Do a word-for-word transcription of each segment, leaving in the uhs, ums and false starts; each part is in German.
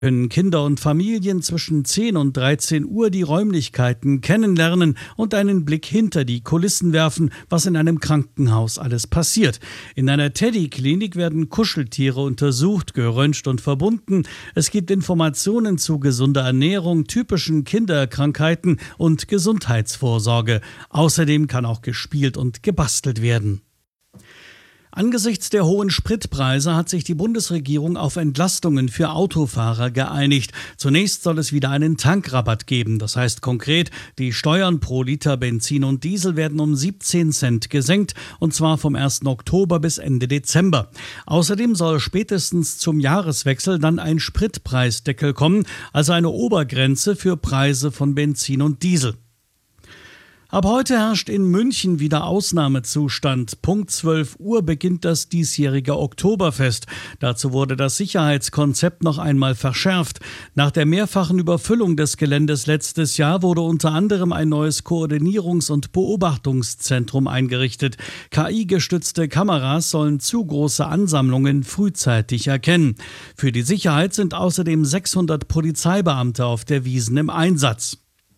Können Kinder und Familien zwischen zehn und dreizehn Uhr die Räumlichkeiten kennenlernen und einen Blick hinter die Kulissen werfen, was in einem Krankenhaus alles passiert. In einer Teddy-Klinik werden Kuscheltiere untersucht, geröntgt und verbunden. Es gibt Informationen zu gesunder Ernährung, typischen Kinderkrankheiten und Gesundheitsvorsorge. Außerdem kann auch gespielt und gebastelt werden. Angesichts der hohen Spritpreise hat sich die Bundesregierung auf Entlastungen für Autofahrer geeinigt. Zunächst soll es wieder einen Tankrabatt geben. Das heißt konkret, die Steuern pro Liter Benzin und Diesel werden um siebzehn Cent gesenkt, und zwar vom ersten Oktober bis Ende Dezember. Außerdem soll spätestens zum Jahreswechsel dann ein Spritpreisdeckel kommen, also eine Obergrenze für Preise von Benzin und Diesel. Ab heute herrscht in München wieder Ausnahmezustand. Punkt zwölf Uhr beginnt das diesjährige Oktoberfest. Dazu wurde das Sicherheitskonzept noch einmal verschärft. Nach der mehrfachen Überfüllung des Geländes letztes Jahr wurde unter anderem ein neues Koordinierungs- und Beobachtungszentrum eingerichtet. K I-gestützte Kameras sollen zu große Ansammlungen frühzeitig erkennen. Für die Sicherheit sind außerdem sechshundert Polizeibeamte auf der Wiesn im Einsatz.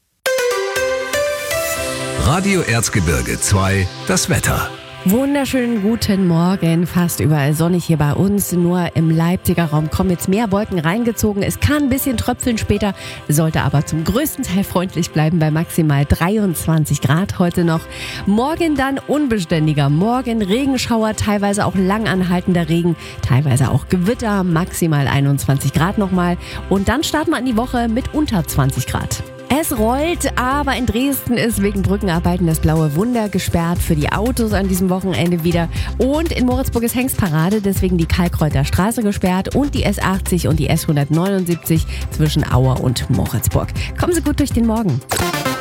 Radio Erzgebirge zwei, das Wetter. Wunderschönen guten Morgen, fast überall sonnig hier bei uns, nur im Leipziger Raum kommen jetzt mehr Wolken reingezogen. Es kann ein bisschen tröpfeln später, sollte aber zum größten Teil freundlich bleiben bei maximal dreiundzwanzig Grad heute noch. Morgen dann unbeständiger, morgen Regenschauer, teilweise auch langanhaltender Regen, teilweise auch Gewitter, maximal einundzwanzig Grad nochmal, und dann starten wir in die Woche mit unter zwanzig Grad. Es rollt, aber in Dresden ist wegen Brückenarbeiten das Blaue Wunder gesperrt für die Autos an diesem Wochenende wieder. Und in Moritzburg ist Hengstparade, deswegen die Kalkreuter Straße gesperrt und die S achtzig und die S hundertneunundsiebzig zwischen Auer und Moritzburg. Kommen Sie gut durch den Morgen.